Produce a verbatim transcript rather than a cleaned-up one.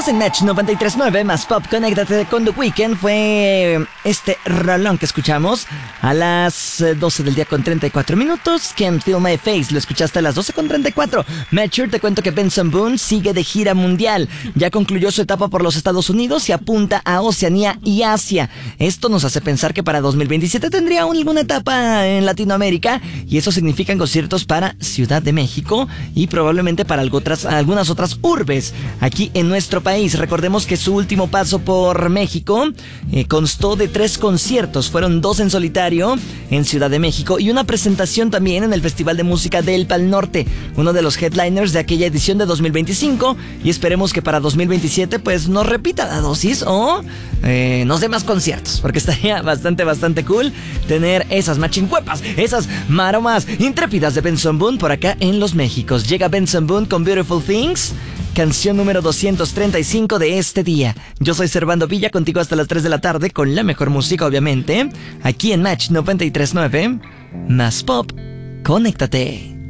Estás en Match noventa y tres punto nueve, más pop, conéctate con The Weeknd. Fue este rolón que escuchamos a las doce del día con treinta y cuatro minutos. Can't Feel My Face, lo escuchaste a las doce con treinta y cuatro. Mature, te cuento que Benson Boone sigue de gira mundial. Ya concluyó su etapa por los Estados Unidos y apunta a Oceanía y Asia. Esto nos hace pensar que para dos mil veintisiete tendría aún alguna etapa en Latinoamérica, y eso significa conciertos para Ciudad de México y probablemente para algo otras, algunas otras urbes aquí en nuestro país. Recordemos que su último paso por México eh, constó de tres conciertos. Fueron dos en solitario en Ciudad de México y una presentación también en el Festival de Música del Pal Norte, uno de los headliners de aquella edición de dos mil veinticinco, y esperemos que para dos mil veintisiete pues nos repita la dosis o eh, nos dé más conciertos, porque estaría bastante, bastante cool tener esas machincuepas, esas maromas intrépidas de Benson Boone por acá en los Méxicos. Llega Benson Boone con Beautiful Things, canción número doscientos treinta y cinco de este día. Yo soy Servando Villa, contigo hasta las tres de la tarde con la mejor música, obviamente, aquí en Match noventa y tres punto nueve, más pop, conéctate.